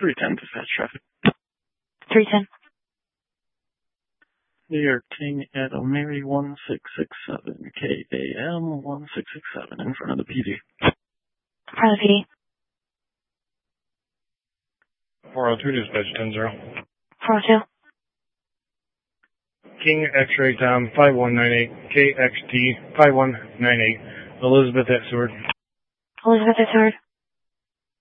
310 dispatch traffic. 310. New York King at O'Mary 1667, KAM 1667 in front of the PD. Front of the PD. 402 dispatch 10-0. 402. King X-ray Tom 5198, KXT 5198, Elizabeth at Seward. Elizabeth at Seward.